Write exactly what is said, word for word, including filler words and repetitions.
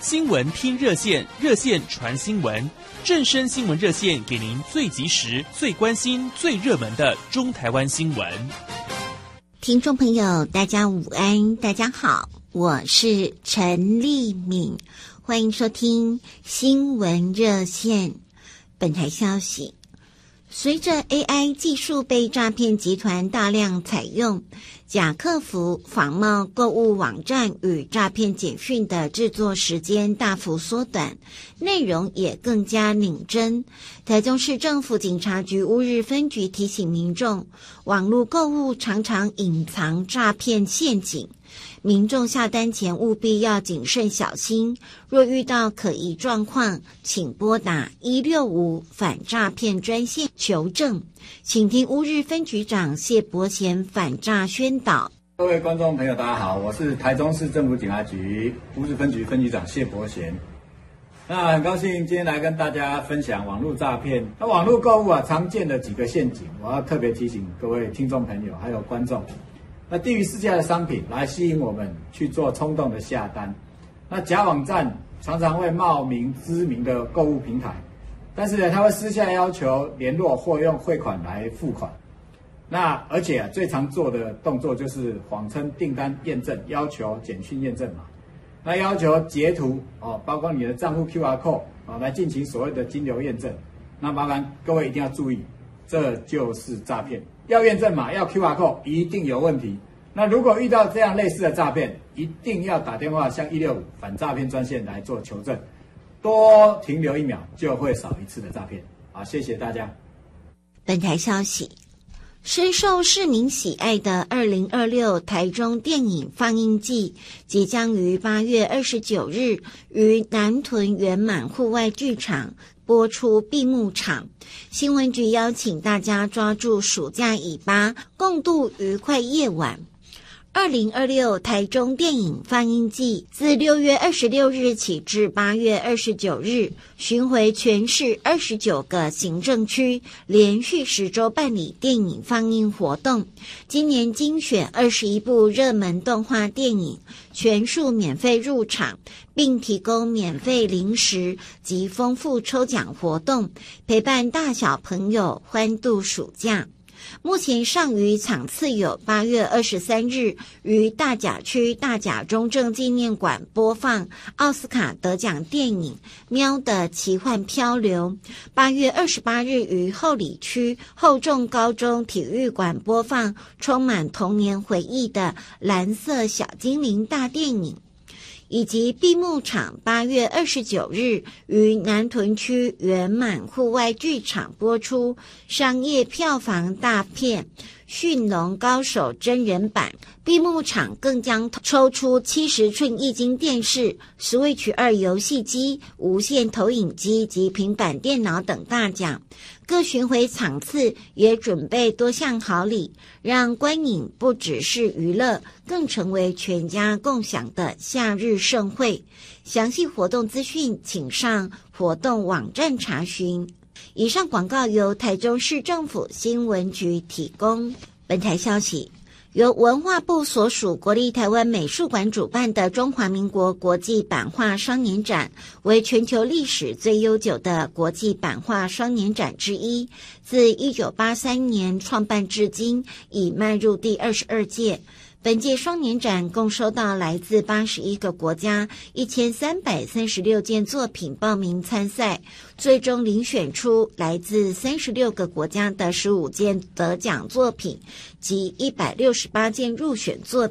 新闻听热线，热线传新闻，正声新闻热线给您最及时、最关心、最热门的中台湾新闻。 听众朋友，大家午安，大家好，我是陈丽敏，欢迎收听新闻热线。本台消息，随着 A I 技术被诈骗集团大量采用，假客服、仿冒购物网站与诈骗简讯的制作时间大幅缩短，内容也更加拧真。台中市政府警察局乌日分局提醒民众，网络购物常常隐藏诈骗陷阱，民众下单前务必要谨慎小心，若遇到可疑状况，请拨打一六五反诈骗专线求证。请听乌日分局长谢伯贤反诈宣导。 各位观众朋友大家好，我是台中市政府警察局乌日分局分局长谢伯贤。那很高兴今天来跟大家分享网络诈骗。那网络购物啊，常见的几个陷阱，我要特别提醒各位听众朋友还有观众。那低于市价的商品来吸引我们去做冲动的下单。那假网站常常会冒名知名的购物平台，但是呢，他会私下要求联络或用汇款来付款。那而且啊，最常做的动作就是谎称订单验证，要求简讯验证码，那要求截图哦，包括你的账户 Q R code 啊，来进行所谓的金流验证。那麻烦各位一定要注意，这就是诈骗。要验证码，要 Q R code， 一定有问题。那如果遇到这样类似的诈骗，一定要打电话向一六五反诈骗专线来做求证，多停留一秒就会少一次的诈骗。好，谢谢大家。 本台消息，深受市民喜爱的二零二六台中电影放映季即将于八月二十九日于南屯圆满户外剧场播出闭幕场。新闻局邀请大家抓住暑假尾巴，共度愉快夜晚。二零二六台中电影放映季自六月二十六日起至八月二十九日，巡回全市二十九个行政区，连续十周办理电影放映活动。今年精选二十一部热门动画电影，全数免费入场，并提供免费零食及丰富抽奖活动，陪伴大小朋友欢度暑假。目前上余场次有八月二十三日于大甲区大甲中正纪念馆播放奥斯卡得奖电影《喵的奇幻漂流》，八月二十八日于后里区厚重高中体育馆播放充满童年回忆的蓝色小精灵大电影，以及闭幕场八月二十九日于南屯区圆满户外剧场播出商业票房大片《驯龙高手》真人版。闭幕场更将抽出七十寸液晶电视、Switch 二游戏机、无线投影机及平板电脑等大奖。各巡回场次也准备多项好礼，让观影不只是娱乐，更成为全家共享的夏日盛会。详细活动资讯请上活动网站查询。以上广告由台中市政府新闻局提供。本台消息，由文化部所属国立台湾美术馆主办的中华民国国际版画双年展，为全球历史最悠久的国际版画双年展之一，自一九八三年创办至今，已迈入第二十二届。本届双年展共收到来自八十一个国家一千三百三十六件作品报名参赛，最终遴选出来自三十六个国家的十五件得奖作品及一百六十八件入选作品。